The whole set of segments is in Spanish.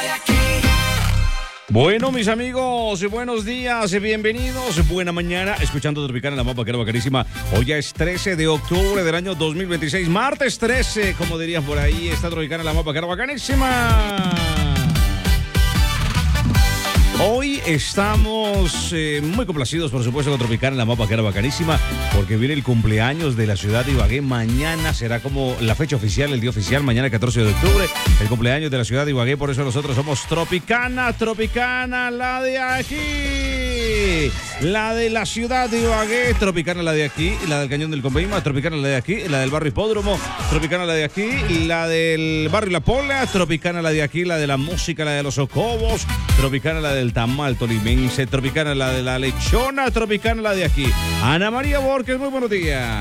Bueno, mis amigos, buenos días, bienvenidos, buena mañana, escuchando Tropicana, la más bacana, bacanísima. Hoy ya es 13 de octubre del año 2026, martes 13, como dirían por ahí, está Tropicana, la más bacana, bacanísima. Hoy estamos muy complacidos, por supuesto, con Tropicana, la más bacana, bacanísima, porque viene el cumpleaños de la ciudad de Ibagué. Mañana será como la fecha oficial, el día oficial, mañana 14 de octubre, el cumpleaños de la ciudad de Ibagué. Por eso nosotros somos Tropicana, Tropicana, la de aquí, la de la ciudad de Ibagué, Tropicana, la de aquí, la del Cañón del Conveima, Tropicana, la de aquí, la del barrio Hipódromo, Tropicana, la de aquí, la del barrio La Pola, Tropicana, la de aquí, la de la música, la de los socobos, Tropicana, la del tamal tolimense, Tropicana, la de la lechona, Tropicana, la de aquí. Ana María Borges, muy buenos días.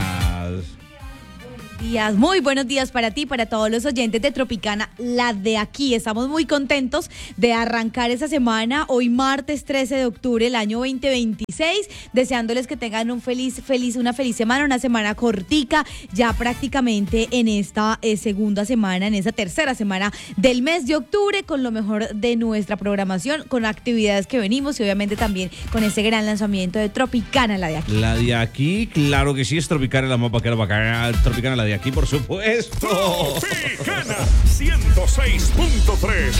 Muy buenos días para ti, para todos los oyentes de Tropicana, la de aquí. Estamos muy contentos de arrancar esa semana, hoy martes 13 de octubre del año 2026, deseándoles que tengan una feliz semana, una semana cortica, ya prácticamente en esta segunda semana, en esa tercera semana del mes de octubre, con lo mejor de nuestra programación, con actividades que venimos y obviamente también con ese gran lanzamiento de Tropicana, la de aquí. La de aquí, claro que sí, es Tropicana, la más bacana, Tropicana, la de aquí, por supuesto. Tropicana 106.3.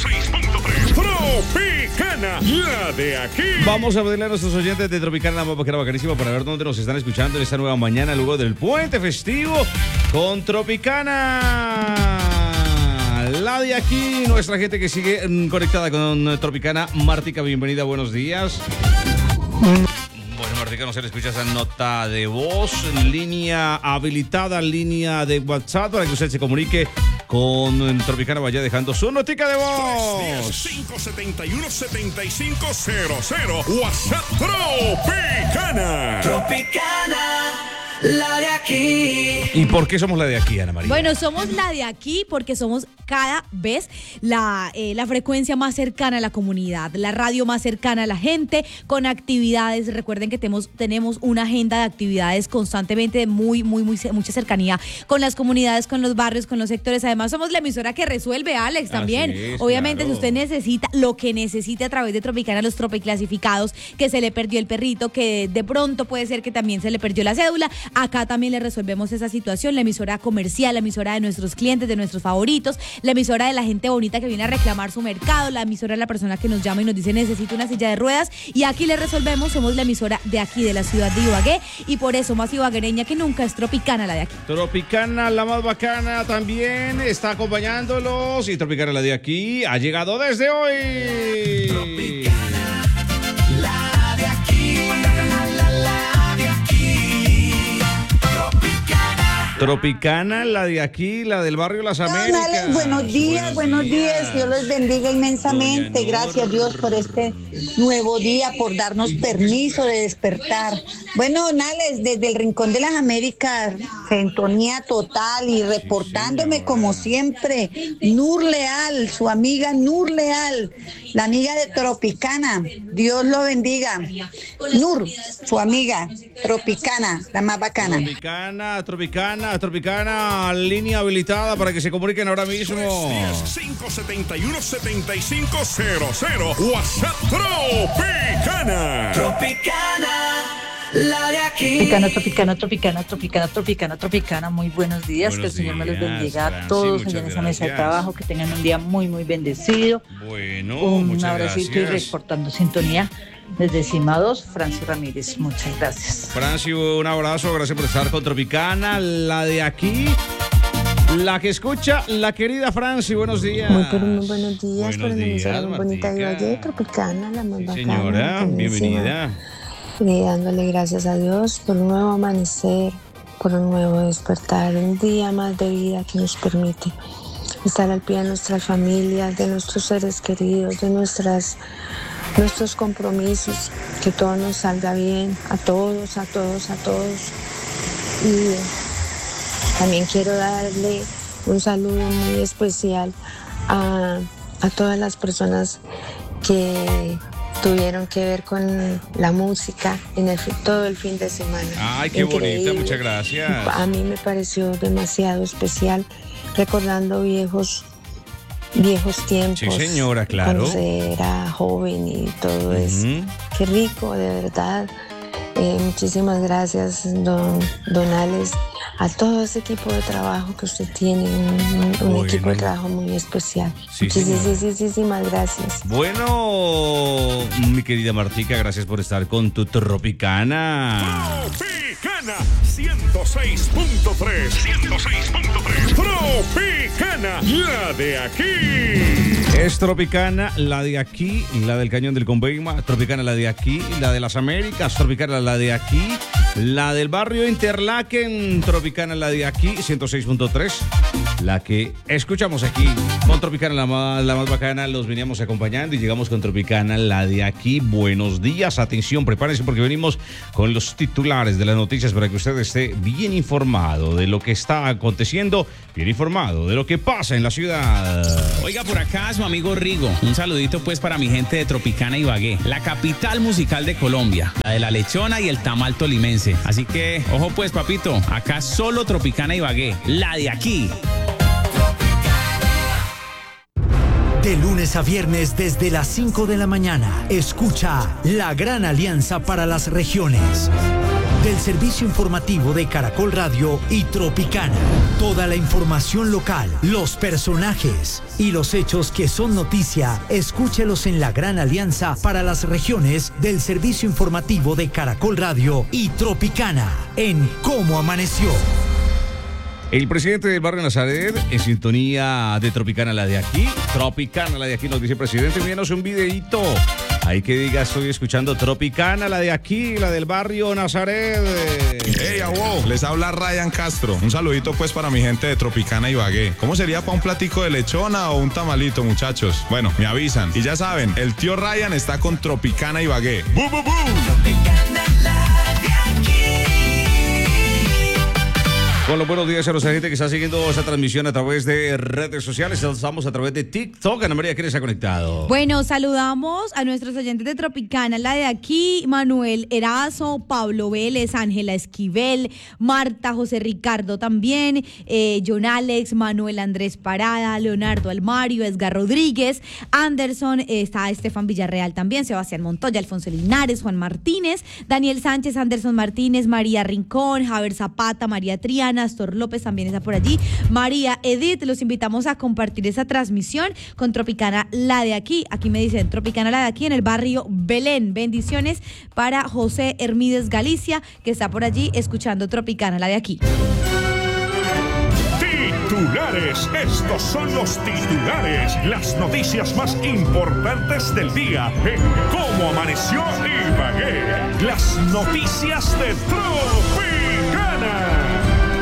Tropicana, la de aquí. Vamos a pedirle a nuestros oyentes de Tropicana, la más bacana, bacanísima, para ver dónde nos están escuchando en esta nueva mañana, luego del puente festivo, con Tropicana, la de aquí. Nuestra gente que sigue conectada con Tropicana. Martica, bienvenida, buenos días. Bueno, Martica, no se le escucha esa nota de voz, línea habilitada, línea de WhatsApp, para que usted se comunique con Tropicana, vaya dejando su notica de voz. 571-7500, WhatsApp Tropicana. Tropicana, la de aquí. ¿Y por qué somos la de aquí, Ana María? Bueno, somos la de aquí porque somos cada vez la frecuencia más cercana a la comunidad, la radio más cercana a la gente, con actividades. Recuerden que tenemos una agenda de actividades constantemente de mucha cercanía con las comunidades, con los barrios, con los sectores. Además, somos la emisora que resuelve, Alex, también. Es, obviamente, claro. Si usted necesita lo que necesite a través de Tropicana, los tropiclasificados, que se le perdió el perrito, que de pronto puede ser que también se le perdió la cédula, acá también le resolvemos esa situación. La emisora comercial, la emisora de nuestros clientes, de nuestros favoritos, la emisora de la gente bonita que viene a reclamar su mercado, la emisora de la persona que nos llama y nos dice necesito una silla de ruedas, y aquí le resolvemos. Somos la emisora de aquí, de la ciudad de Ibagué, y por eso más ibaguereña que nunca es Tropicana, la de aquí. Tropicana, la más bacana, también está acompañándolos, y Tropicana, la de aquí, ha llegado desde hoy. Tropicana, la de aquí, la de aquí. Tropicana. Tropicana, la de aquí, la del barrio Las Américas. Alex, buenos días. Dios los bendiga inmensamente. Doña Gracias, Dios, por este nuevo día, por darnos permiso de despertar. Bueno, Nales, desde el Rincón de las Américas, sintonía total y reportándome como siempre, Nur Leal, su amiga Nur Leal, la amiga de Tropicana. Dios lo bendiga. Nur, su amiga, Tropicana, la más bacana. Tropicana, línea habilitada para que se comuniquen ahora mismo. 571-7500, WhatsApp Tropicana. Tropicana, la de aquí. Tropicana. Muy buenos días. Buenos que el Señor me los días, bendiga a Franci, todos muchas allá en esa mesa de gracias. trabajo. Que tengan un día muy bendecido. Bueno, Un muchas abracito y gracias. reportando sintonía desde Cima 2, Franci Ramírez. Muchas gracias. Franci, un abrazo, gracias por estar con Tropicana, la de aquí, la que escucha, la querida Franci, buenos días. Muy buenos días, Buenos por una emisora días, muy bonita de Martica. Ibagué, Tropicana, la más Sí, bacana. señora, aquí bienvenida. encima, y dándole gracias a Dios por un nuevo amanecer, por un nuevo despertar, un día más de vida que nos permite estar al pie de nuestras familias, de nuestros seres queridos, de nuestros compromisos, que todo nos salga bien, a todos. Y también quiero darle un saludo muy especial a todas las personas que tuvieron que ver con la música en todo el fin de semana. Ay, qué bonita, muchas gracias. A mí me pareció demasiado especial, recordando viejos viejos tiempos. Sí, señora, claro. Cuando se era joven y todo eso. Qué rico, de verdad. Muchísimas gracias, don Alex, a todo ese equipo de trabajo que usted tiene, un equipo de trabajo muy especial. Sí, muchísimas gracias. Bueno, mi querida Martica, gracias por estar con tu Tropicana. Tropicana 106.3. 106.3. Tropicana, la de aquí. Es Tropicana, la de aquí, la del Cañón del Conveima. Tropicana, la de aquí, la de las Américas. Tropicana, la de aquí, la del barrio Interlaken. Tropicana, la de aquí, 106.3. La que escuchamos aquí con Tropicana, la más bacana. Los veníamos acompañando y llegamos con Tropicana, la de aquí. Buenos días, atención, prepárense porque venimos con los titulares de las noticias para que usted esté bien informado de lo que está aconteciendo, bien informado de lo que pasa en la ciudad. Oiga, por acá su amigo Rigo. Un saludito pues para mi gente de Tropicana Ibagué, la capital musical de Colombia, la de la lechona y el tamal tolimense. Así que, ojo pues, papito, acá solo Tropicana Ibagué, la de aquí. De lunes a viernes desde las 5 de la mañana, escucha La Gran Alianza para las Regiones. Del servicio informativo de Caracol Radio y Tropicana. Toda la información local, los personajes y los hechos que son noticia, escúchelos en La Gran Alianza para las Regiones del servicio informativo de Caracol Radio y Tropicana en Cómo Amaneció. El presidente del barrio Nazaret, en sintonía de Tropicana, la de aquí. Tropicana, la de aquí, nos dice el presidente, envíanos un videíto. Ahí que diga, estoy escuchando Tropicana, la de aquí, la del barrio Nazaret. Hey, wow, les habla Ryan Castro. Un saludito pues para mi gente de Tropicana Ibagué. ¿Cómo sería para un platico de lechona o un tamalito, muchachos? Bueno, me avisan. Y ya saben, el tío Ryan está con Tropicana Ibagué. ¡Bu, bu, bu! Tropicana, la de aquí. Con los buenos días a los gente que está siguiendo esta transmisión a través de redes sociales. Estamos a través de TikTok. Ana María, ¿quién está conectado? Bueno, saludamos a nuestros oyentes de Tropicana, la de aquí, Manuel Erazo, Pablo Vélez, Ángela Esquivel, Marta, José Ricardo también, John Alex, Manuel Andrés Parada, Leonardo Almario, Edgar Rodríguez, Anderson, está Estefan Villarreal también, Sebastián Montoya, Alfonso Linares, Juan Martínez, Daniel Sánchez, Anderson Martínez, María Rincón, Javier Zapata, María Triana, Astor López también está por allí, María Edith. Los invitamos a compartir esa transmisión con Tropicana, la de aquí. Aquí me dicen Tropicana, la de aquí, en el barrio Belén. Bendiciones para José Hermídez Galicia, que está por allí escuchando Tropicana, la de aquí. Titulares, estos son los titulares, las noticias más importantes del día en Cómo Amaneció Ibagué. Las noticias de Tropicana.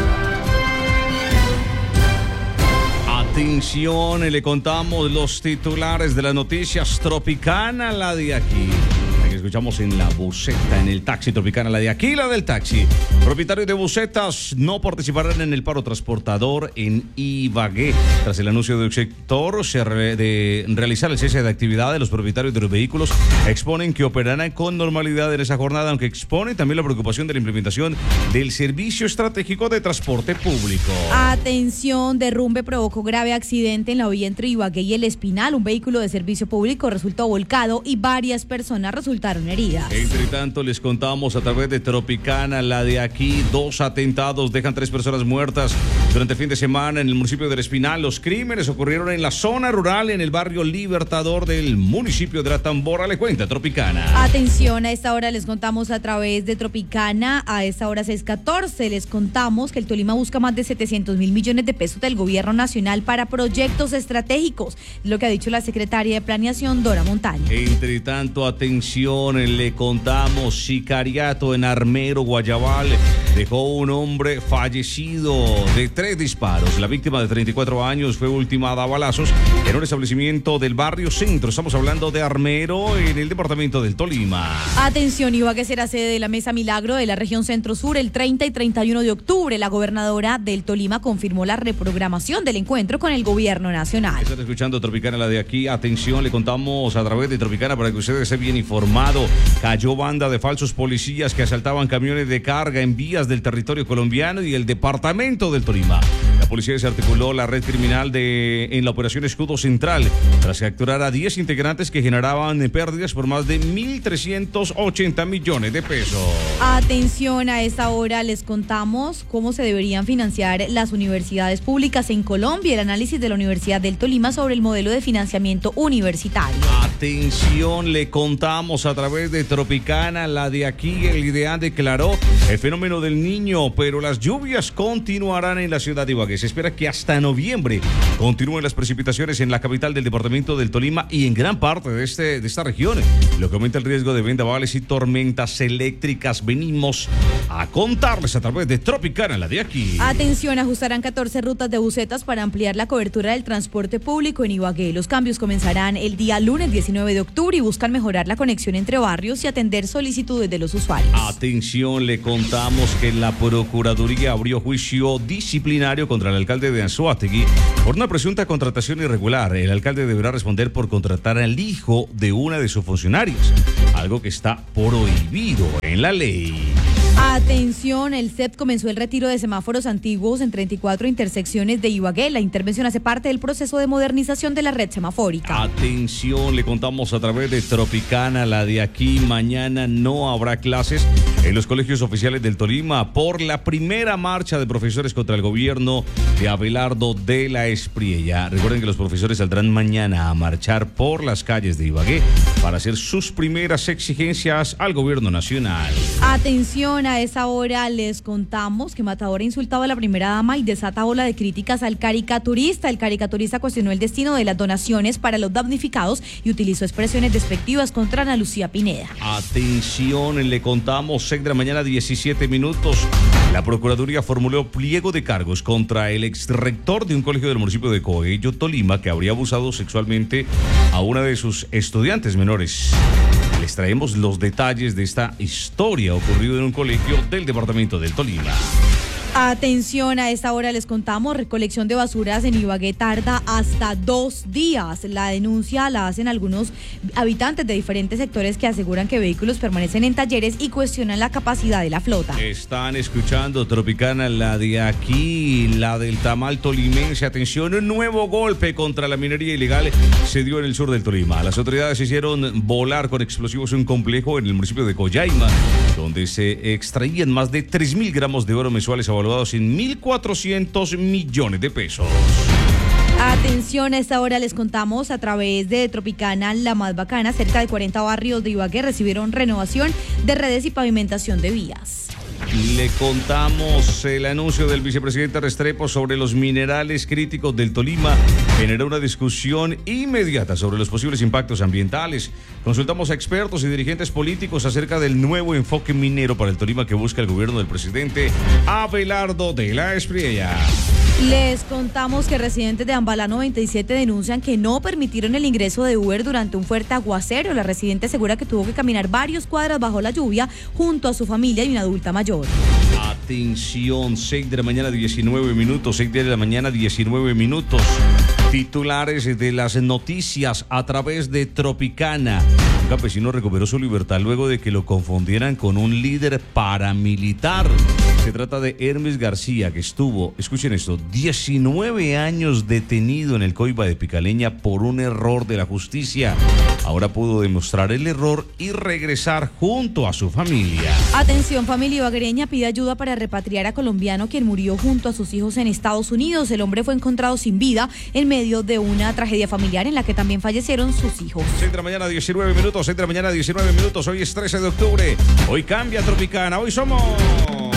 Atención, le contamos los titulares de las noticias. Tropicana, la de aquí. Que escuchamos en la buseta, en el taxi. Tropicana, la de aquí, la del taxi. Propietarios de busetas no participarán en el paro transportador en Ibagué. Tras el anuncio del sector de realizar el cese de actividad de los propietarios de los vehículos, exponen que operarán con normalidad en esa jornada, aunque exponen también la preocupación de la implementación del servicio estratégico de transporte público. Atención, derrumbe provocó grave accidente en la vía entre Ibagué y El Espinal. Un vehículo de servicio público resultó volcado y varias personas resultaron heridas. Entre tanto, les contamos a través de Tropicana, la de aquí, 2 atentados dejan 3 personas muertas durante el fin de semana en el municipio del Espinal. Los crímenes ocurrieron en la zona rural, en el barrio Libertador del municipio de La Tambora. Le cuenta Tropicana. Atención, a esta hora les contamos a través de Tropicana, a esta hora 6:14, les contamos que el Tolima busca más de 700.000 millones de pesos del gobierno nacional para proyectos estratégicos, lo que ha dicho la secretaria de Planeación, Dora Montaña. Entre tanto, atención, le contamos, sicariato en Armero, Guayabal, dejó un hombre fallecido de 3 disparos. La víctima de 34 años fue ultimada a balazos en un establecimiento del barrio Centro. Estamos hablando de Armero, en el departamento del Tolima. Atención, Ibagué será sede de la Mesa Milagro de la región Centro-Sur el 30 y 31 de octubre. La gobernadora del Tolima confirmó la reprogramación del encuentro con el gobierno nacional. Están escuchando Tropicana, la de aquí. Atención, le contamos a través de Tropicana para que ustedes estén bien informados. Cayó banda de falsos policías que asaltaban camiones de carga en vías del territorio colombiano y el departamento del Tolima. La policía desarticuló la red criminal en la operación Escudo Central tras capturar a 10 integrantes que generaban pérdidas por más de 1.380 millones de pesos. Atención, a esta hora les contamos cómo se deberían financiar las universidades públicas en Colombia. El análisis de la Universidad del Tolima sobre el modelo de financiamiento universitario. Atención, le contamos a través de Tropicana, la de aquí, el IDEAN declaró el fenómeno del Niño, pero las lluvias continuarán en la ciudad de Ibagué. Se espera que hasta noviembre continúen las precipitaciones en la capital del departamento del Tolima y en gran parte de esta región, lo que aumenta el riesgo de vendavales y tormentas eléctricas. Venimos a contarles a través de Tropicana, la de aquí. Atención, ajustarán 14 rutas de busetas para ampliar la cobertura del transporte público en Ibagué. Los cambios comenzarán el día lunes 19 de octubre y buscan mejorar la conexión entre barrios y atender solicitudes de los usuarios. Atención, le contamos que la Procuraduría abrió juicio disciplinario contra el alcalde de Anzoátegui por una presunta contratación irregular. El alcalde deberá responder por contratar al hijo de una de sus funcionarios, algo que está prohibido en la ley. Atención, el CEP comenzó el retiro de semáforos antiguos en 34 intersecciones de Ibagué. La intervención hace parte del proceso de modernización de la red semafórica. Atención, le contamos a través de Tropicana, la de aquí. Mañana no habrá clases en los colegios oficiales del Tolima por la primera marcha de profesores contra el gobierno de Abelardo de la Espriella. Recuerden que los profesores saldrán mañana a marchar por las calles de Ibagué para hacer sus primeras exigencias al gobierno nacional. Atención, a esa hora les contamos que Matador ha insultado a la primera dama y desata ola de críticas al caricaturista. El caricaturista cuestionó el destino de las donaciones para los damnificados y utilizó expresiones despectivas contra Ana Lucía Pineda. Atención, le contamos, 6 de la mañana, 17 minutos. La Procuraduría formuló pliego de cargos contra el exrector de un colegio del municipio de Coello, Tolima, que habría abusado sexualmente a una de sus estudiantes menores. Les traemos los detalles de esta historia ocurrida en un colegio del departamento del Tolima. Atención, a esta hora les contamos, recolección de basuras en Ibagué tarda hasta 2 días. La denuncia la hacen algunos habitantes de diferentes sectores que aseguran que vehículos permanecen en talleres y cuestionan la capacidad de la flota. Están escuchando Tropicana, la de aquí, la del tamal tolimense. Atención, un nuevo golpe contra la minería ilegal se dio en el sur del Tolima. Las autoridades hicieron volar con explosivos un complejo en el municipio de Collaima, donde se extraían más de 3.000 gramos de oro mensuales evaluados en 1.400 millones de pesos. Atención, a esta hora les contamos a través de Tropicana, la más bacana, cerca de 40 barrios de Ibagué recibieron renovación de redes y pavimentación de vías. Le contamos el anuncio del vicepresidente Restrepo sobre los minerales críticos del Tolima. Generó una discusión inmediata sobre los posibles impactos ambientales. Consultamos a expertos y dirigentes políticos acerca del nuevo enfoque minero para el Tolima que busca el gobierno del presidente Abelardo de la Espriella. Les contamos que residentes de Ambalá 97 denuncian que no permitieron el ingreso de Uber durante un fuerte aguacero. La residente asegura que tuvo que caminar varios cuadras bajo la lluvia junto a su familia y una adulta mayor. Atención, 6 de la mañana, 19 minutos, 6 de la mañana, 19 minutos. Titulares de las noticias a través de Tropicana. Un campesino recuperó su libertad luego de que lo confundieran con un líder paramilitar. Se trata de Hermes García, que estuvo, escuchen esto, 19 años detenido en el Coiba de Picaleña por un error de la justicia. Ahora pudo demostrar el error y regresar junto a su familia. Atención, familia ibaguereña pide ayuda para repatriar a colombiano quien murió junto a sus hijos en Estados Unidos. El hombre fue encontrado sin vida en medio de una tragedia familiar en la que también fallecieron sus hijos. 6 de la mañana, 19 minutos, 6 de la mañana, 19 minutos. Hoy es 13 de octubre. Hoy cambia Tropicana. Hoy somos...